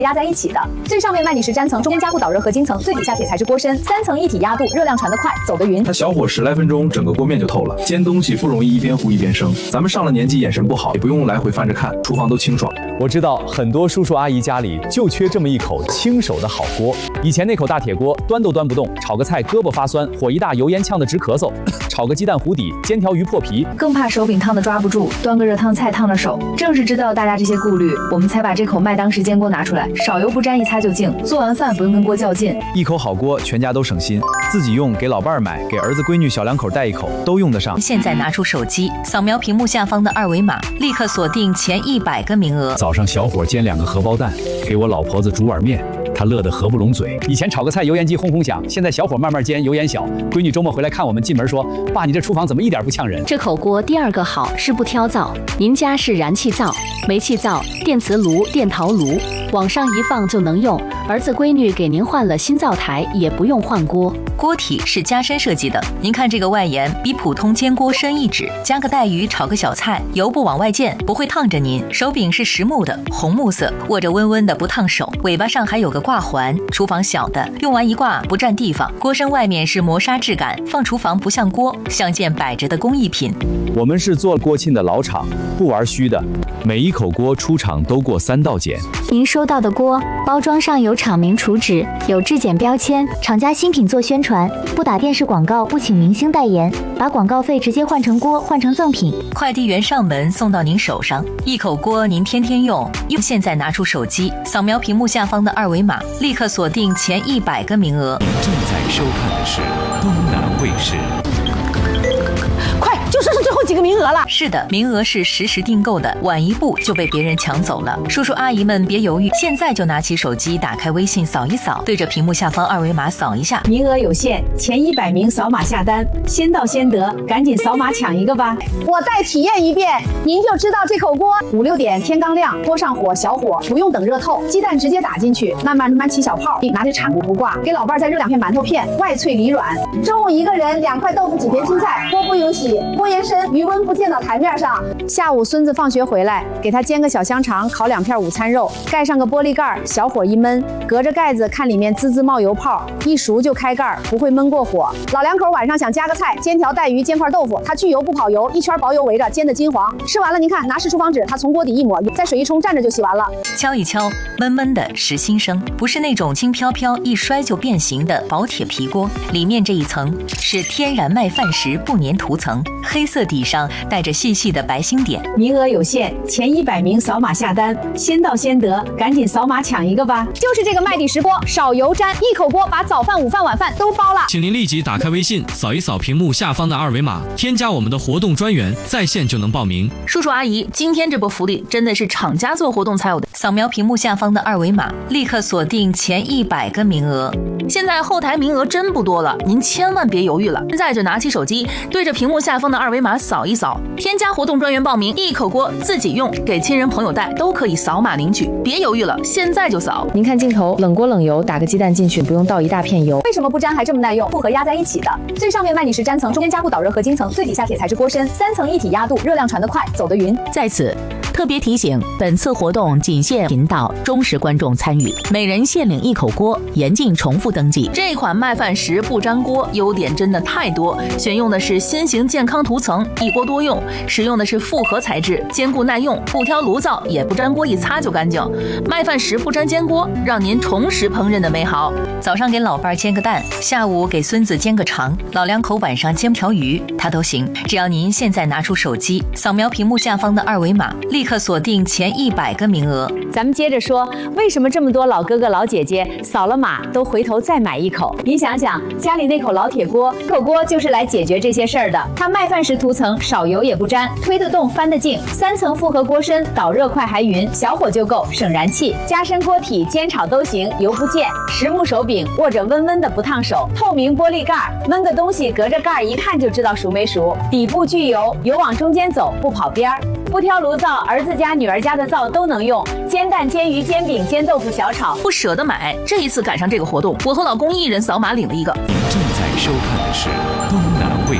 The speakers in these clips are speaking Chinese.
压在一起的，最上面麦底是粘层，中间加固导热合金层，最底下铁材质锅身，3层一体压度，热量传得快，走得匀。 它小火10来分钟，整个锅面就透了。煎东西不容易一边糊一边生，咱们上了年纪眼神不好，也不用来回翻着看，厨房都清爽。 我知道很多叔叔阿姨家里就缺这么一口轻手的好锅。以前那口大铁锅端都端不动，炒个菜胳膊发酸，火一大油烟呛得直咳嗽，炒个鸡蛋糊底，煎条鱼破皮， 更怕手柄烫得抓不住，端个热汤菜烫了手。正是知道大家这些顾虑，我们才把这口麦当时煎锅拿出来，少油不沾，一擦就净。做完饭不用跟锅较劲， 一口好锅，全家都省心。自己用，给老伴儿买，给儿子闺女小两口带一口，都用得上。 现在拿出手机，扫描屏幕下方的2维码，立刻锁定前100个名额。 早上小火煎2个荷包蛋，给我老婆子煮碗面，她乐得合不拢嘴。以前炒个菜油烟机轰轰响，现在小火慢慢煎，油烟小。闺女周末回来看我们，进门说：“爸，你这厨房怎么一点不呛人？” 这口锅第2个好是不挑灶，您家是燃气灶、煤气灶、电磁炉、电陶炉，往上一放就能用。儿子闺女给您换了新灶台，也不用换锅。 锅体是加深设计的，您看这个外沿比普通煎锅深1指，加个带鱼炒个小菜，油不往外溅，不会烫着您。手柄是实木的，红木色，握着温温的不烫手。尾巴上还有个挂环，厨房小的，用完一挂不占地方。锅身外面是磨砂质感，放厨房不像锅，像件摆着的工艺品。 我们是做锅庆的老厂，不玩虚的，每一口锅出厂都过3道检。 您收到的锅包装上有厂名厨址，有质检标签，厂家新品做宣传，不打电视广告，不请明星代言，把广告费直接换成锅，换成赠品。 快递员上门送到您手上，一口锅您天天用。现在拿出手机，扫描屏幕下方的2维码，立刻锁定前100个名额。 正在收看的是东南卫视。 快，就剩最后几个名额了。 是的，名额是实时订购的，晚一步就被别人抢走了。叔叔阿姨们别犹豫，现在就拿起手机，打开微信扫一扫，对着屏幕下方2维码扫一下。 名额有限，前100名扫码下单，先到先得，赶紧扫码抢一个吧。 我再体验一遍，您就知道这口锅。 5、6点天刚亮，锅上火小火，不用等热透，鸡蛋直接打进去，慢慢起小泡，拿着铲子不挂，给老伴再热2片馒头片，外脆里软。 中午一个人2块豆腐几片青菜，锅不用洗，锅沿深，余温不溅到台面上。 下午孙子放学回来，给他煎个小香肠，烤2片午餐肉，盖上个玻璃盖，小火一焖，隔着盖子看里面滋滋冒油泡，一熟就开盖，不会焖过火。 老两口晚上想加个菜，煎条带鱼，煎块豆腐，它去油不跑油，一圈薄油围着，煎得金黄。吃完了您看，拿湿厨房纸，它从锅底一抹，在水一冲，蘸着就洗完了。 敲一敲，闷闷的实心声，不是那种轻飘飘一摔就变形的薄铁皮锅，里面这一层是天然麦饭石不粘涂层，黑色底上带着细细的白星点。 名额有限，前100名扫码下单，先到先得，赶紧扫码抢一个吧。 就是这个麦底石锅，少油沾，一口锅把早饭、午饭、晚饭都包了。 请您立即打开微信，扫一扫屏幕下方的2维码，添加我们的活动专员，在线就能报名。 叔叔阿姨，今天这波福利真的是厂家做活动才有的。 扫描屏幕下方的2维码，立刻锁定前100个名额。 现在后台名额真不多了，您千万别犹豫了，现在就拿起手机，对着屏幕下方的2维码扫一扫，添加活动专员报名，一口锅自己用，给亲人朋友带都可以扫码领取，别犹豫了，现在就扫。 您看镜头，冷锅冷油，打个鸡蛋进去，不用倒一大片油。 为什么不粘还这么耐用？复合压在一起的，最上面麦底是粘层，中间加固导热合金层，最底下铁材质锅身，3层一体压度，热量传得快，走得匀。 在此特别提醒，本次活动仅限频道忠实观众参与，每人限领1口锅，严禁重复登记。 这款麦饭石不粘锅优点真的太多，选用的是新型健康涂层，一锅多用，使用的是复合材质，坚固耐用，不挑炉灶，也不粘锅，一擦就干净。麦饭石不粘煎锅，让您重拾烹饪的美好。 早上给老伴煎个蛋，下午给孙子煎个肠，老两口晚上煎条鱼，它都行。只要您现在拿出手机，扫描屏幕下方的2维码，立刻锁定前100个名额。 咱们接着说，为什么这么多老哥哥老姐姐扫了码都回头再买一口？您想想，家里那口老铁锅，这口锅就是来解决这些事儿的。它麦饭石涂层，少油也不沾，推得动翻得净，3层复合锅身，导热快还匀，小火就够，省燃气。加深锅体，煎炒都行，油不溅。实木手柄，握着温温的不烫手。透明玻璃盖，焖个东西隔着盖一看就知道熟没熟。底部聚油，油往中间走，不跑边儿。不挑炉灶，儿子家女儿家的灶都能用。煎蛋、煎鱼、煎饼、煎豆腐、小炒， 不舍得买。这一次赶上这个活动，我和老公一人扫码领了一个。 正在收看的是东南卫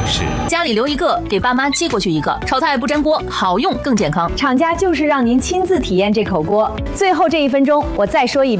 食。 家里留一个，给爸妈寄过去一个。炒菜不粘锅，好用更健康。 厂家就是让您亲自体验这口锅。最后这1分钟，我再说一遍。